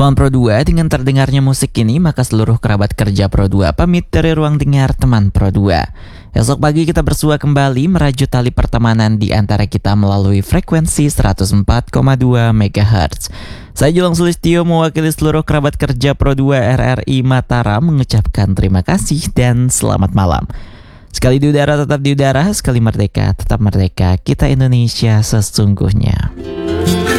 Teman Pro 2, dengan terdengarnya musik ini, maka seluruh kerabat kerja Pro 2 pamit dari ruang dengar teman Pro 2. Esok pagi kita bersua kembali merajut tali pertemanan di antara kita melalui frekuensi 104,2 MHz. Saya Julang Sulistyo mewakili seluruh kerabat kerja Pro 2 RRI Mataram mengucapkan terima kasih dan selamat malam. Sekali di udara tetap di udara, sekali merdeka tetap merdeka, kita Indonesia sesungguhnya.